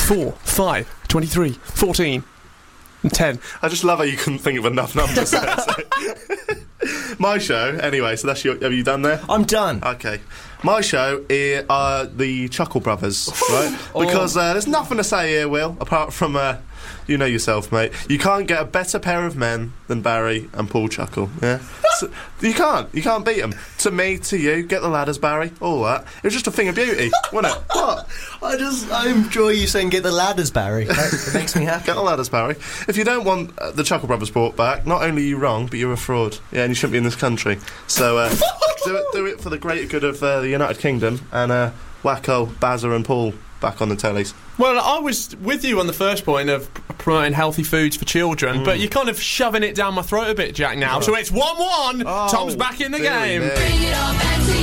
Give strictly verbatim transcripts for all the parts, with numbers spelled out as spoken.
four, five, twenty-three, fourteen, and ten. I just love how you couldn't think of enough numbers there. So. My show, anyway, so that's your... Have you done there? I'm done. Okay. My show is uh, the Chuckle Brothers, right? Oh. Because uh, there's nothing to say here, Will, apart from... Uh, you know yourself, mate. You can't get a better pair of men than Barry and Paul Chuckle, yeah? So, you can't. You can't beat them. To me, to you, get the ladders, Barry, all that. It was just a thing of beauty, wasn't it? What? I just, I enjoy you saying get the ladders, Barry. That makes me happy. Get the ladders, Barry. If you don't want uh, the Chuckle Brothers brought back, not only are you wrong, but you're a fraud. Yeah, and you shouldn't be in this country. So, uh, do it do it for the greater good of uh, the United Kingdom, and uh, wacko Bazza and Paul back on the tellies. Well, I was with you on the first point of promoting healthy foods for children, mm. but you're kind of shoving it down my throat a bit, Jack, now. Oh. So it's one one. Oh, Tom's back in the game. Bring it on back to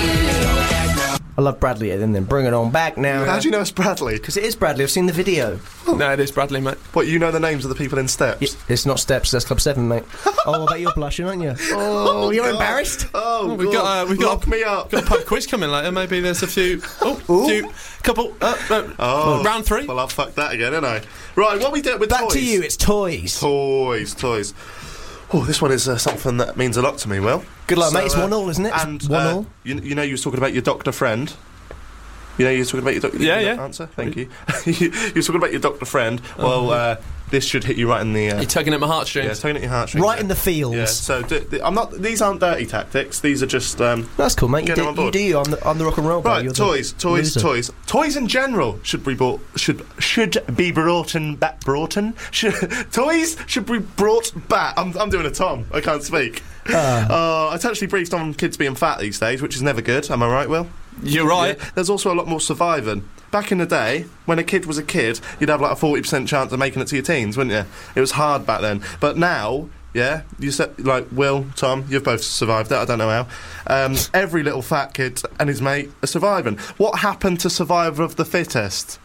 you. I love Bradley and then bring it on back now. How do you know it's Bradley? Because it is Bradley. I've seen the video. No, it is Bradley, mate. What, you know the names of the people in Steps? Y- it's not Steps, that's Club seven, mate. Oh, I bet you're blushing, aren't you? Oh, oh you're God. embarrassed? Oh, well, we've got, uh, we've Lock got, me up. got a pub quiz coming later. Maybe there's a few... Oh, Ooh. few... Couple... Uh, uh, oh, round three. Well, I'll fuck that again, didn't I? Right, what we do with Back toys? to you, it's toys. Toys, toys. Oh, this one is uh, something that means a lot to me, Will. Good luck, so, mate. It's uh, one all, isn't it? And, it's one uh, all. You, you know you were talking about your doctor friend. You know you were talking about your doctor... Yeah, yeah. Answer? Thank you. you. You were talking about your doctor friend. Well, uh, this should hit you right in the... Uh, You're tugging at my heartstrings. Yeah, tugging at your heartstrings. Right yeah. in the feels. Yeah, so d- d- I'm not... These aren't dirty tactics. These are just... Um, That's cool, mate. You Get do, on board. you do you on the, on the rock and roll bar. Right, You're toys, the toys, loser. toys. Toys in general should be brought... Should should be brought in... Back, brought in? Should, toys should be brought back... I'm, I'm doing a Tom. I can't speak. Uh. Uh, I touched briefed on kids being fat these days, which is never good. Am I right, Will? You're right. Yeah. There's also a lot more surviving. Back in the day, when a kid was a kid, you'd have like a forty percent chance of making it to your teens, wouldn't you? It was hard back then. But now, yeah, you said, like, Will, Tom, you've both survived it, I don't know how. Um, every little fat kid and his mate are surviving. What happened to survival of the fittest?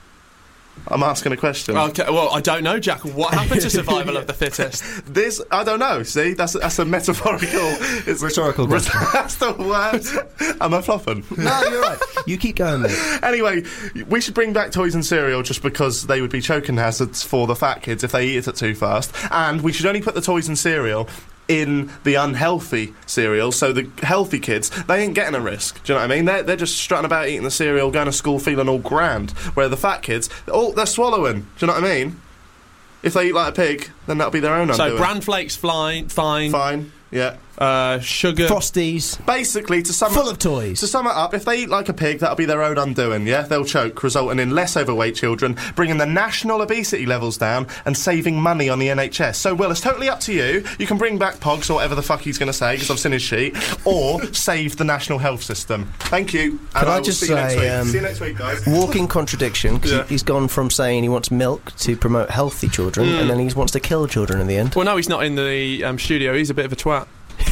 I'm asking a question. Okay, well, I don't know, Jack. What happened to survival of the fittest? This, I don't know, see? That's, that's a metaphorical... It's Rhetorical question. That's the word. Am I flopping? No, you're right. You keep going, mate. Anyway, we should bring back toys and cereal just because they would be choking hazards for the fat kids if they eat it too fast. And we should only put the toys and cereal in the unhealthy cereal, so the healthy kids, they ain't getting a risk. Do you know what I mean? They're, they're just strutting about eating the cereal, going to school feeling all grand, where the fat kids, oh, they're swallowing. Do you know what I mean? If they eat like a pig, then that'll be their own undoing. So, bran flakes, fine, fine. Fine, yeah. Uh, sugar. Frosties. Basically, to sum Full it, of toys. To sum it up, if they eat like a pig, that'll be their own undoing, yeah? They'll choke, resulting in less overweight children, bringing the national obesity levels down, and saving money on the N H S. So, Will, it's totally up to you. You can bring back Pogs, or whatever the fuck he's going to say, because I've seen his sheet, or save the national health system. Thank you. Can and I, I will just see you next say, week. um, See you next week, guys. Walking contradiction, because Yeah. he's gone from saying he wants milk to promote healthy children, Mm. and then he wants to kill children in the end. Well, no, he's not in the um, studio. He's a bit of a twat.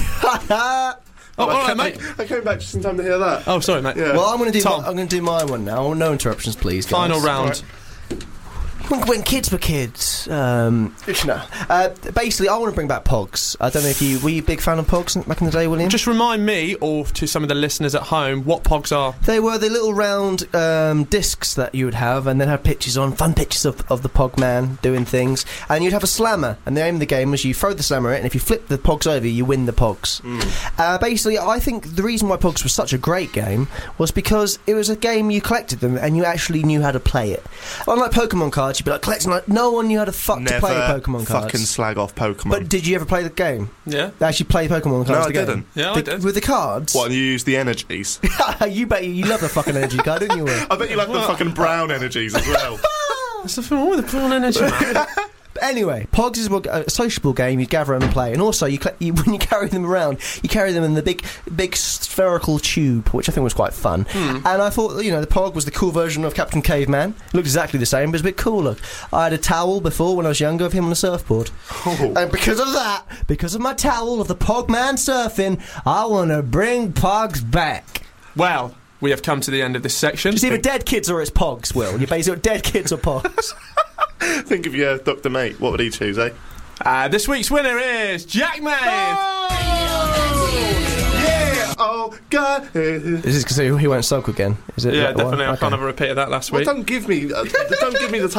Oh, all I right, came, mate. I came back just in time to hear that. Oh, sorry, mate. Yeah. Well, I'm going to do. Tom. My, I'm going to do my one now. No interruptions, please. Guys. Final round. Right. When, when kids were kids, um, no. uh, basically, I want to bring back Pogs. I don't know if you were you a big fan of Pogs back in the day, William? Just remind me, or to some of the listeners at home, what Pogs are. They were the little round um, discs that you would have, and then have pictures on, fun pictures of, of the Pog man doing things. And you'd have a slammer, and the aim of the game was you throw the slammer at it, and if you flip the Pogs over, you win the Pogs. Mm. Uh, basically, I think the reason why Pogs was such a great game was because it was a game you collected them, and you actually knew how to play it. Unlike Pokemon cards, you'd be like collecting like no one knew how to fuck Never to play Pokemon cards. fucking slag off Pokemon. But did you ever play the game? Yeah. Actually play Pokemon cards No, I the game? didn't. Yeah, The- I did. With the cards? What, and you use the energies? you bet you, you love the fucking energy card, didn't you, Will? I bet you like the fucking brown energies as well. What's the wrong with the prawn energy? But anyway, Pogs is a sociable game you'd gather and play, and also you, cl- you when you carry them around, you carry them in the big, big spherical tube, which I think was quite fun. Hmm. And I thought, you know, the Pog was the cool version of Captain Caveman. It looked exactly the same, but it's a bit cooler. I had a towel before when I was younger of him on a surfboard, Oh. and because of that, because of my towel of the Pog Man surfing, I want to bring Pogs back. Well, we have come to the end of this section. It's either dead kids or it's Pogs, Will. You're basically dead kids or Pogs. Think of your Doctor Mate. What would he choose, eh? Uh, this week's winner is Jack May. Yeah! Oh, God! Is this because he won't sulk again? Is it? Yeah, that one? definitely. I Okay. can't have a repeat of that last Well, week. don't give me... Uh, don't give me the